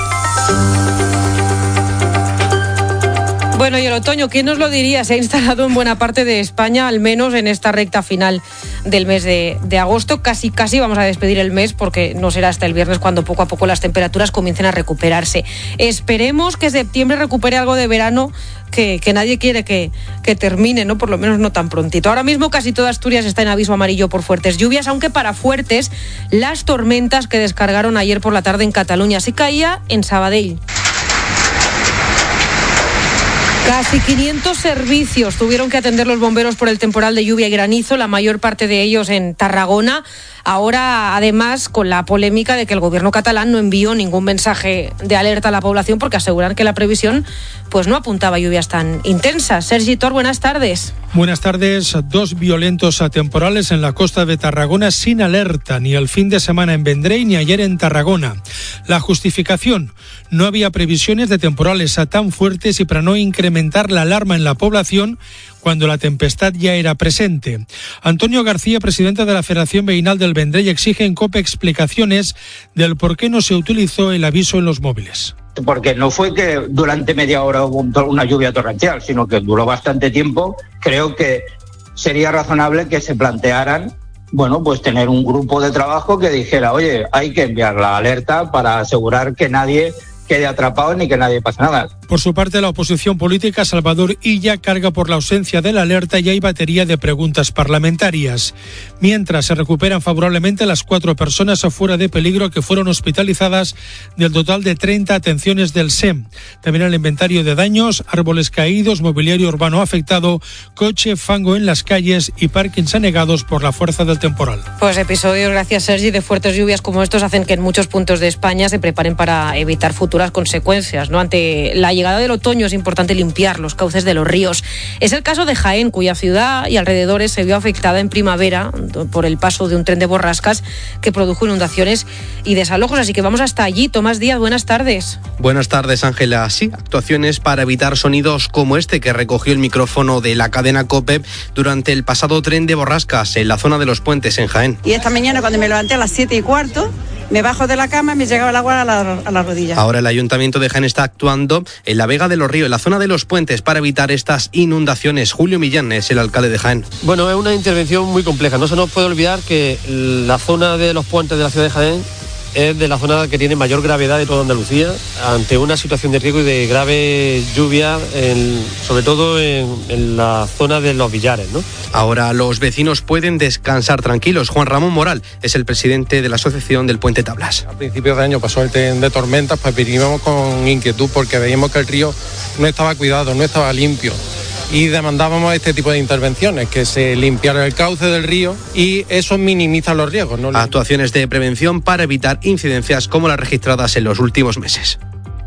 Bueno, y el otoño, ¿quién nos lo diría? Se ha instalado en buena parte de España, al menos en esta recta final del mes de, de agosto. Casi, casi vamos a despedir el mes porque no será hasta el viernes cuando poco a poco las temperaturas comiencen a recuperarse. Esperemos que septiembre recupere algo de verano que, que nadie quiere que, que termine, ¿no? Por lo menos no tan prontito. Ahora mismo casi toda Asturias está en aviso amarillo por fuertes lluvias, aunque para fuertes las tormentas que descargaron ayer por la tarde en Cataluña. Sí caía en Sabadell. Casi quinientos servicios tuvieron que atender los bomberos por el temporal de lluvia y granizo, la mayor parte de ellos en Tarragona. Ahora, además, con la polémica de que el gobierno catalán no envió ningún mensaje de alerta a la población porque aseguran que la previsión pues no apuntaba a lluvias tan intensas. Sergi Tor, buenas tardes. Buenas tardes. Dos violentos temporales en la costa de Tarragona sin alerta, ni el fin de semana en Vendrell ni ayer en Tarragona. La justificación: no había previsiones de temporales tan fuertes y para no incrementar la alarma en la población cuando la tempestad ya era presente. Antonio García, presidente de la Federación Veïnal del Vendrell, exige en COPE explicaciones del por qué no se utilizó el aviso en los móviles. Porque no fue que durante media hora hubo una lluvia torrencial, sino que duró bastante tiempo. Creo que sería razonable que se plantearan, bueno, pues tener un grupo de trabajo que dijera, oye, hay que enviar la alerta para asegurar que nadie quede atrapado ni que nadie pase nada. Por su parte, la oposición política Salvador Illa carga por la ausencia de la alerta y hay batería de preguntas parlamentarias. Mientras se recuperan favorablemente las cuatro personas fuera de peligro que fueron hospitalizadas del total de treinta atenciones del S E M. También el inventario de daños, árboles caídos, mobiliario urbano afectado, coche, fango en las calles y parkings anegados por la fuerza del temporal. Pues episodios, gracias Sergi, de fuertes lluvias como estos hacen que en muchos puntos de España se preparen para evitar futuras consecuencias, ¿no? Ante la llegada del otoño es importante limpiar los cauces de los ríos. Es el caso de Jaén, cuya ciudad y alrededores se vio afectada en primavera por el paso de un tren de borrascas que produjo inundaciones y desalojos. Así que vamos hasta allí. Tomás Díaz, buenas tardes. Buenas tardes, Ángela. Sí, actuaciones para evitar sonidos como este que recogió el micrófono de la cadena COPE durante el pasado tren de borrascas en la zona de los Puentes, en Jaén. Y esta mañana, cuando me levanté a las siete y cuarto, me bajo de la cama y me llegaba el agua a la, a la rodilla. Ahora el Ayuntamiento de Jaén está actuando en la Vega de los Ríos, en la zona de los Puentes, para evitar estas inundaciones. Julio Millán es el alcalde de Jaén. Bueno, es una intervención muy compleja. No se nos puede olvidar que la zona de los puentes de la ciudad de Jaén es de la zona que tiene mayor gravedad de toda Andalucía, ante una situación de riesgo y de grave lluvia, en, sobre todo en, en la zona de los Villares, ¿no? Ahora los vecinos pueden descansar tranquilos. Juan Ramón Moral es el presidente de la Asociación del Puente Tablas. A principios de año pasó el tren de tormentas, pues vinimos con inquietud porque veíamos que el río no estaba cuidado, no estaba limpio. Y demandábamos este tipo de intervenciones, que se limpiara el cauce del río y eso minimiza los riesgos, ¿no? Actuaciones de prevención para evitar incidencias como las registradas en los últimos meses.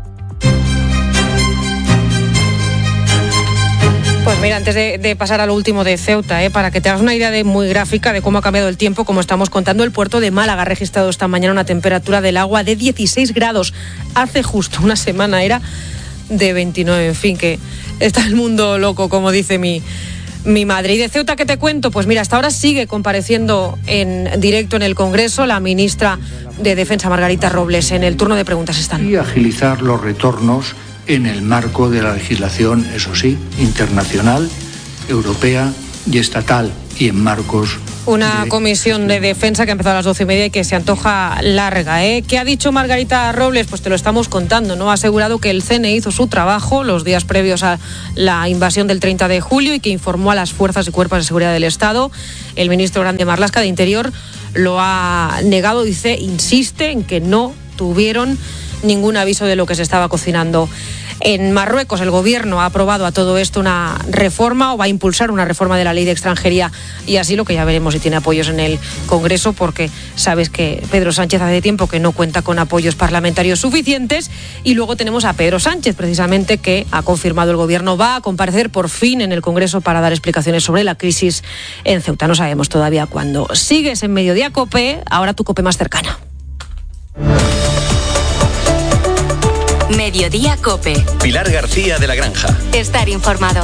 Pues mira, antes de, de pasar a lo último de Ceuta, eh, para que te hagas una idea de, muy gráfica de cómo ha cambiado el tiempo, como estamos contando, el puerto de Málaga ha registrado esta mañana una temperatura del agua de dieciséis grados. Hace justo una semana era de veintinueve, en fin, que está el mundo loco, como dice mi, mi madre. ¿Y de Ceuta qué te cuento? Pues mira, hasta ahora sigue compareciendo en directo en el Congreso la ministra de Defensa, Margarita Robles. En el turno de preguntas están. Y agilizar los retornos en el marco de la legislación, eso sí, internacional, europea y estatal, y en marcos... Una comisión de defensa que ha empezado a las doce y media y que se antoja larga, ¿eh? ¿Qué ha dicho Margarita Robles? Pues te lo estamos contando, ¿no? Ha asegurado que el C N I hizo su trabajo los días previos a la invasión del treinta de julio y que informó a las fuerzas y cuerpos de seguridad del Estado. El ministro Grande Marlaska de Interior lo ha negado, dice, insiste en que no tuvieron ningún aviso de lo que se estaba cocinando en Marruecos. El gobierno ha aprobado a todo esto una reforma o va a impulsar una reforma de la ley de extranjería y así lo que ya veremos si tiene apoyos en el Congreso, porque sabes que Pedro Sánchez hace tiempo que no cuenta con apoyos parlamentarios suficientes. Y luego tenemos a Pedro Sánchez, precisamente, que ha confirmado el gobierno va a comparecer por fin en el Congreso para dar explicaciones sobre la crisis en Ceuta. No sabemos todavía cuándo. Sigues en Mediodía COPE, ahora tu COPE más cercana. Mediodía COPE. Pilar García de la Granja. Estar informado.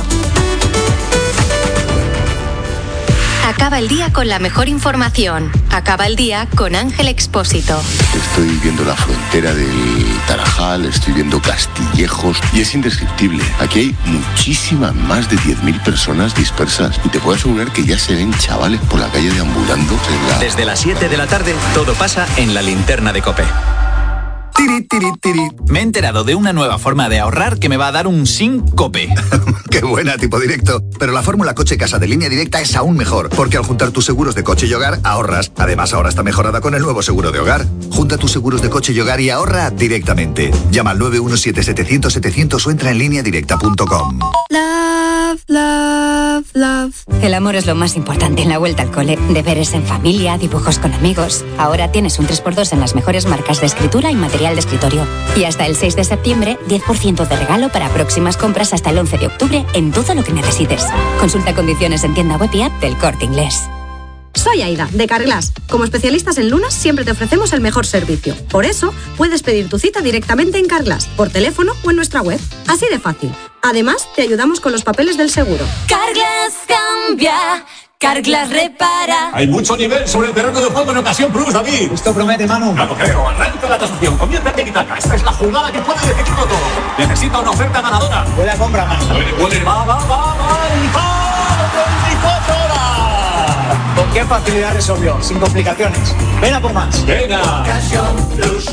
Acaba el día con la mejor información. Acaba el día con Ángel Expósito. Estoy viendo la frontera del Tarajal, estoy viendo Castillejos y es indescriptible. Aquí hay muchísimas, más de diez mil personas dispersas y te puedo asegurar que ya se ven chavales por la calle deambulando. La... Desde las siete de la tarde, todo pasa en la linterna de COPE. Tiri, tiri, tiri. Me he enterado de una nueva forma de ahorrar que me va a dar un sin COPE. Qué buena, tipo directo. Pero la fórmula coche casa de Línea Directa es aún mejor, porque al juntar tus seguros de coche y hogar, ahorras. Además, ahora está mejorada con el nuevo seguro de hogar. Junta tus seguros de coche y hogar y ahorra directamente. Llama al nueve uno siete siete cero cero siete cero cero o entra en línea directa punto com. Love, love, love. El amor es lo más importante en la vuelta al cole. Deberes en familia, dibujos con amigos. Ahora tienes un tres por dos en las mejores marcas de escritura y material de escritorio. Y hasta el seis de septiembre, diez por ciento de regalo para próximas compras hasta el once de octubre en todo lo que necesites. Consulta condiciones en tienda web y app del Corte Inglés. Soy Aida, de Carglass. Como especialistas en lunas, siempre te ofrecemos el mejor servicio. Por eso, puedes pedir tu cita directamente en Carglass, por teléfono o en nuestra web. Así de fácil. Además, te ayudamos con los papeles del seguro. Carglass cambia. Carglass repara. Hay mucho nivel sobre el terreno de juego en ocasión Plus, David. Esto promete, Manu. No lo creo. Arranca la tasación. Conviértete en Itaca. Esta es la jugada que puede decidirlo todo. Necesita una oferta ganadora. Buena compra, Manu. Puede, puede. Va, va, va, va. veinticuatro horas. ¿Con qué facilidad resolvió? Sin complicaciones. Ven a por más. Venga. Ocasión Plus.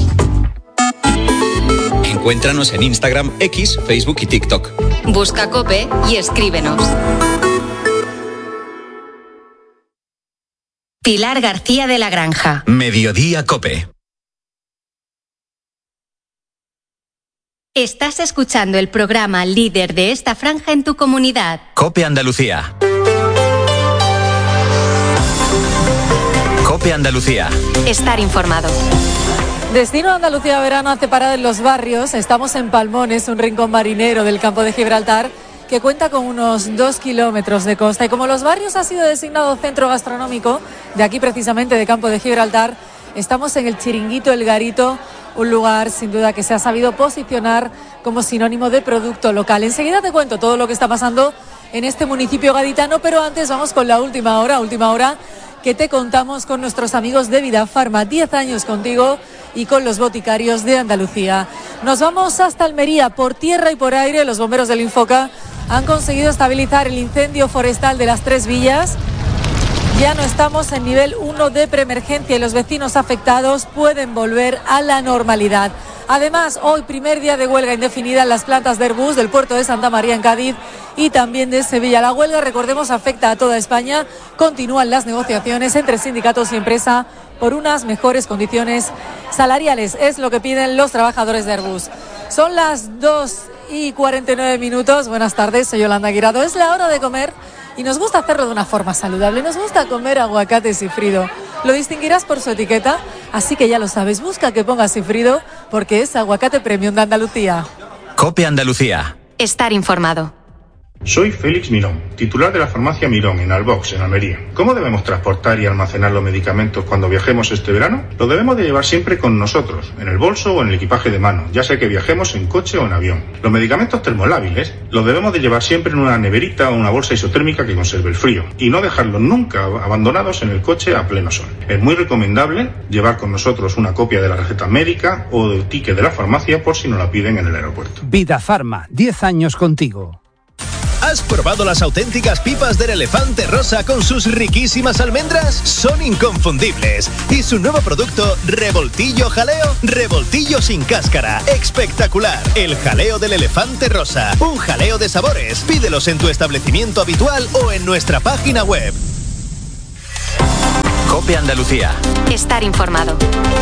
Encuéntranos en Instagram, X, Facebook y TikTok. Busca COPE y escríbenos. Pilar García de la Granja. Mediodía COPE. Estás escuchando el programa líder de esta franja en tu comunidad. COPE Andalucía. COPE Andalucía. Estar informado. Destino Andalucía Verano hace parada en los barrios. Estamos en Palmones, un rincón marinero del campo de Gibraltar, que cuenta con unos dos kilómetros de costa. Y como los barrios ha sido designado centro gastronómico, de aquí precisamente de Campo de Gibraltar, estamos en el Chiringuito El Garito, un lugar sin duda que se ha sabido posicionar como sinónimo de producto local. Enseguida te cuento todo lo que está pasando en este municipio gaditano, pero antes vamos con la última hora, última hora que te contamos con nuestros amigos de Vida Farma. diez años contigo y con los boticarios de Andalucía. Nos vamos hasta Almería, por tierra y por aire. Los bomberos del Infoca han conseguido estabilizar el incendio forestal de las Tres Villas. Ya no estamos en nivel uno de preemergencia y los vecinos afectados pueden volver a la normalidad. Además, hoy primer día de huelga indefinida en las plantas de Airbus del puerto de Santa María en Cádiz y también de Sevilla. La huelga, recordemos, afecta a toda España. Continúan las negociaciones entre sindicatos y empresa por unas mejores condiciones salariales. Es lo que piden los trabajadores de Airbus. Son las dos y cuarenta y nueve minutos. Buenas tardes, soy Yolanda Guirado. Es la hora de comer y nos gusta hacerlo de una forma saludable. Nos gusta comer aguacate sifrido. Lo distinguirás por su etiqueta, así que ya lo sabes. Busca que ponga sifrido porque es aguacate premium de Andalucía. COPE Andalucía. Estar informado. Soy Félix Mirón, titular de la farmacia Mirón en Albox, en Almería. ¿Cómo debemos transportar y almacenar los medicamentos cuando viajemos este verano? Lo debemos de llevar siempre con nosotros, en el bolso o en el equipaje de mano, ya sea que viajemos en coche o en avión. Los medicamentos termolábiles los debemos de llevar siempre en una neverita o una bolsa isotérmica que conserve el frío y no dejarlos nunca abandonados en el coche a pleno sol. Es muy recomendable llevar con nosotros una copia de la receta médica o del ticket de la farmacia por si nos la piden en el aeropuerto. Vida Farma, diez años contigo. ¿Has probado las auténticas pipas del Elefante Rosa con sus riquísimas almendras? Son inconfundibles. Y su nuevo producto, Revoltillo Jaleo, revoltillo sin cáscara. Espectacular. El jaleo del Elefante Rosa. Un jaleo de sabores. Pídelos en tu establecimiento habitual o en nuestra página web. COPE Andalucía. Estar informado.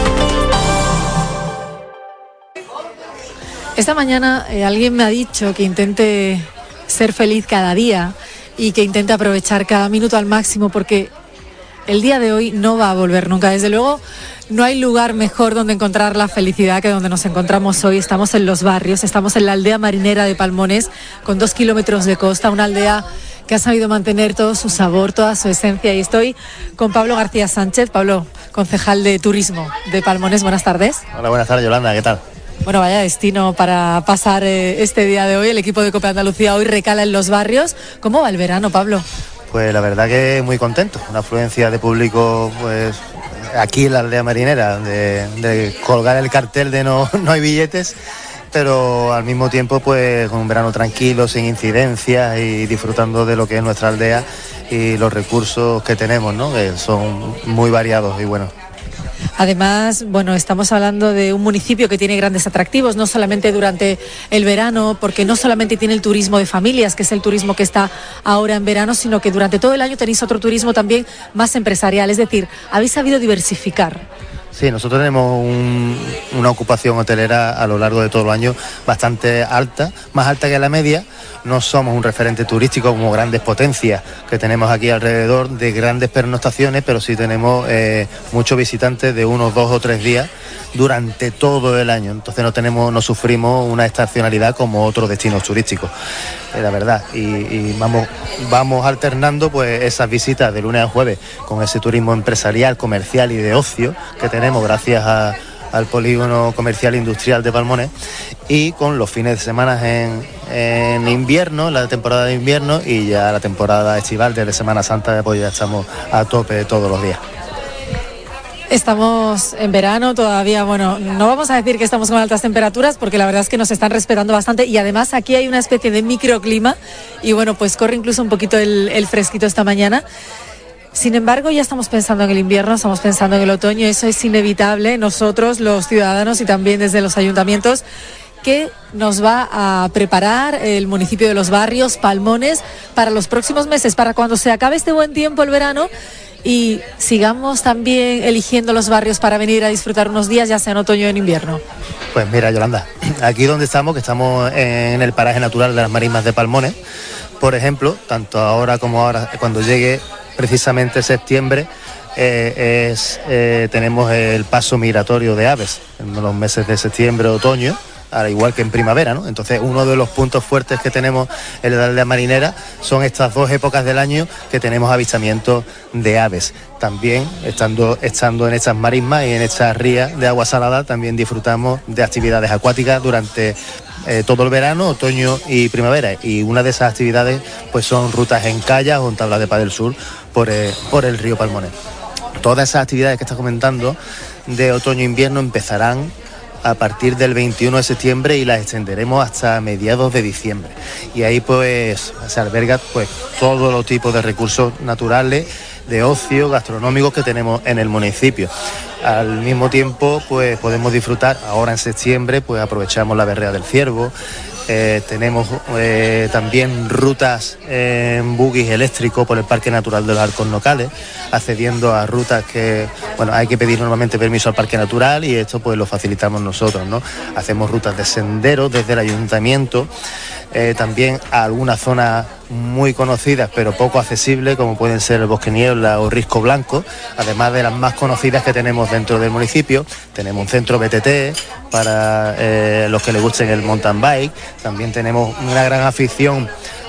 Esta mañana eh, alguien me ha dicho que intente ser feliz cada día y que intente aprovechar cada minuto al máximo porque el día de hoy no va a volver nunca. Desde luego no hay lugar mejor donde encontrar la felicidad que donde nos encontramos hoy. Estamos en los barrios, estamos en la aldea marinera de Palmones con dos kilómetros de costa, una aldea que ha sabido mantener todo su sabor, toda su esencia, y estoy con Pablo García Sánchez. Pablo, concejal de turismo de Palmones, buenas tardes. Hola, buenas tardes, Yolanda, ¿qué tal? Bueno, vaya destino para pasar eh, este día de hoy. El equipo de COPE Andalucía hoy recala en los barrios. ¿Cómo va el verano, Pablo? Pues la verdad que muy contento. Una afluencia de público, pues aquí en la aldea marinera, de, de colgar el cartel de no, no hay billetes, pero al mismo tiempo pues con un verano tranquilo, sin incidencias y disfrutando de lo que es nuestra aldea y los recursos que tenemos, ¿no? Que son muy variados y buenos. Además, bueno, estamos hablando de un municipio que tiene grandes atractivos, no solamente durante el verano, porque no solamente tiene el turismo de familias, que es el turismo que está ahora en verano, sino que durante todo el año tenéis otro turismo también más empresarial, es decir, habéis sabido diversificar. Sí, nosotros tenemos un, una ocupación hotelera a lo largo de todo el año bastante alta, más alta que la media. No somos un referente turístico como grandes potencias que tenemos aquí alrededor de grandes pernoctaciones, pero sí tenemos eh, muchos visitantes de unos dos o tres días durante todo el año. Entonces no tenemos, no sufrimos una estacionalidad como otros destinos turísticos, eh, la verdad. Y, y vamos, vamos alternando pues esas visitas de lunes a jueves con ese turismo empresarial, comercial y de ocio que tenemos gracias a al polígono comercial industrial de Palmones, y con los fines de semana en, en invierno, la temporada de invierno, y ya la temporada estival de Semana Santa, pues ya estamos a tope todos los días. Estamos en verano todavía, bueno, no vamos a decir que estamos con altas temperaturas porque la verdad es que nos están respetando bastante y además aquí hay una especie de microclima y bueno, pues corre incluso un poquito el, el fresquito esta mañana. Sin embargo, ya estamos pensando en el invierno, estamos pensando en el otoño, eso es inevitable. Nosotros, los ciudadanos y también desde los ayuntamientos, ¿qué nos va a preparar el municipio de Los Barrios, Palmones, para los próximos meses, para cuando se acabe este buen tiempo, el verano, y sigamos también eligiendo los barrios para venir a disfrutar unos días, ya sea en otoño o en invierno? Pues mira, Yolanda, aquí donde estamos, que estamos en el paraje natural de las Marismas de Palmones, por ejemplo, tanto ahora como ahora, cuando llegue precisamente septiembre, eh, es, eh, tenemos el paso migratorio de aves en los meses de septiembre, otoño, al igual que en primavera, ¿no? Entonces, uno de los puntos fuertes que tenemos en la aldea marinera son estas dos épocas del año que tenemos avistamientos de aves. También, estando, estando en estas marismas y en estas rías de agua salada, también disfrutamos de actividades acuáticas durante Eh, todo el verano, otoño y primavera, y una de esas actividades pues son rutas en kayak o en tablas de pádel sur por, eh, por el río Palmones. Todas esas actividades que estás comentando de otoño e invierno empezarán a partir del veintiuno de septiembre y las extenderemos hasta mediados de diciembre, y ahí pues se alberga pues todos los tipos de recursos naturales de ocio, gastronómicos que tenemos en el municipio. Al mismo tiempo, pues podemos disfrutar, ahora en septiembre, pues aprovechamos la Berrea del Ciervo. Eh, tenemos eh, también rutas en buggies eléctricos por el Parque Natural de los Alcornocales, accediendo a rutas que, bueno, hay que pedir normalmente permiso al Parque Natural y esto pues lo facilitamos nosotros, ¿no? Hacemos rutas de senderos desde el ayuntamiento, eh, también a algunas zonas muy conocidas pero poco accesibles, como pueden ser el Bosque Niebla o Risco Blanco, además de las más conocidas que tenemos dentro del municipio. Tenemos un centro B T T para eh, los que les gusten el mountain bike, también tenemos una gran afición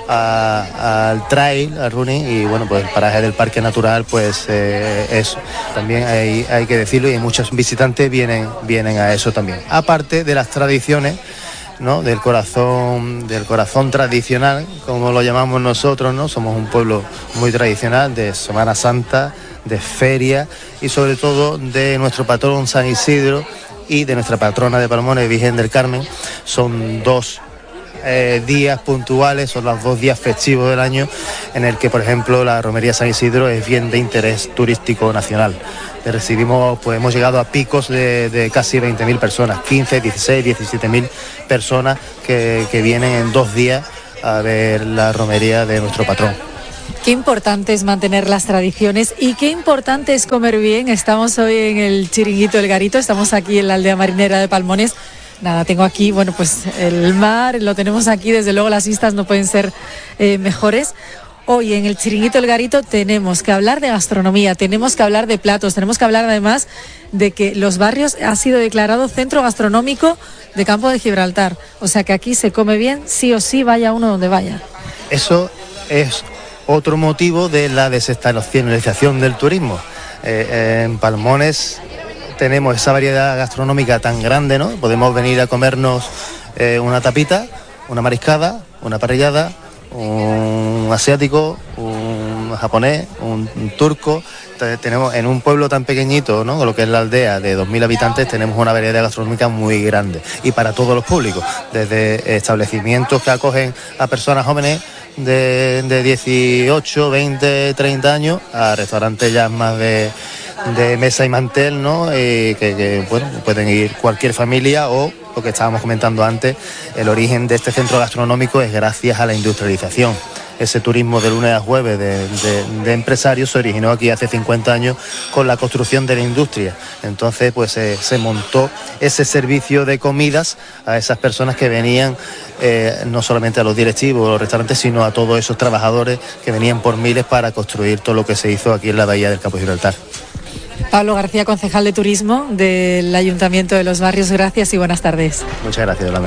al trail, al running, y bueno, pues el paraje del Parque Natural, pues eh, eso, también hay, hay que decirlo, y muchos visitantes vienen, vienen a eso también, aparte de las tradiciones, ¿no? Del corazón, del corazón tradicional, como lo llamamos nosotros, ¿no? Somos un pueblo muy tradicional, de Semana Santa, de feria y sobre todo de nuestro patrón San Isidro y de nuestra patrona de Palmones, Virgen del Carmen. Son dos eh, días puntuales, son los dos días festivos del año en el que, por ejemplo, la romería San Isidro es bien de interés turístico nacional. Recibimos, pues hemos llegado a picos de, de casi veinte mil personas, quince, dieciséis, diecisiete mil personas que, que vienen en dos días a ver la romería de nuestro patrón. Qué importante es mantener las tradiciones y qué importante es comer bien. Estamos hoy en el Chiringuito El Garito, estamos aquí en la aldea marinera de Palmones. Nada, tengo aquí, bueno, pues el mar, lo tenemos aquí, desde luego las vistas no pueden ser eh, mejores. Hoy en el Chiringuito El Garito tenemos que hablar de gastronomía, tenemos que hablar de platos, tenemos que hablar además de que Los Barrios ha sido declarado centro gastronómico de Campo de Gibraltar. O sea que aquí se come bien, sí o sí, vaya uno donde vaya. Eso es otro motivo de la desestacionalización del turismo. Eh, eh, en Palmones tenemos esa variedad gastronómica tan grande, ¿no? Podemos venir a comernos eh, una tapita, una mariscada, una parrillada, un asiático, un japonés, un, un turco. Entonces, tenemos en un pueblo tan pequeñito, ¿no? Lo que es la aldea de dos mil habitantes, tenemos una variedad gastronómica muy grande y para todos los públicos, desde establecimientos que acogen a personas jóvenes de, de dieciocho, veinte, treinta años a restaurantes ya más de, de mesa y mantel, ¿no? Y que, que bueno, pueden ir cualquier familia, o lo que estábamos comentando antes, el origen de este centro gastronómico es gracias a la industrialización. Ese turismo de lunes a jueves de, de, de empresarios se originó aquí hace cincuenta años con la construcción de la industria. Entonces pues eh, se montó ese servicio de comidas a esas personas que venían, eh, no solamente a los directivos o los restaurantes, sino a todos esos trabajadores que venían por miles para construir todo lo que se hizo aquí en la bahía del Campo de Gibraltar. Pablo García, concejal de Turismo del Ayuntamiento de Los Barrios, gracias y buenas tardes. Muchas gracias, Yolanda.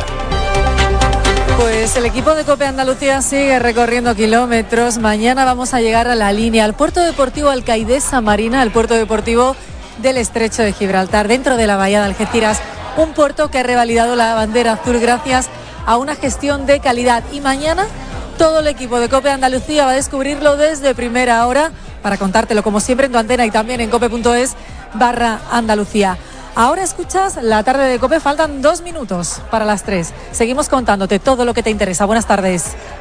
Pues el equipo de COPE Andalucía sigue recorriendo kilómetros. Mañana vamos a llegar a la línea, al puerto deportivo Alcaidesa Marina, al puerto deportivo del Estrecho de Gibraltar, dentro de la bahía de Algeciras, un puerto que ha revalidado la bandera azul gracias a una gestión de calidad. Y mañana todo el equipo de COPE Andalucía va a descubrirlo desde primera hora para contártelo como siempre en tu antena y también en cope.es barra Andalucía. Ahora escuchas la tarde de COPE, faltan dos minutos para las tres. Seguimos contándote todo lo que te interesa. Buenas tardes.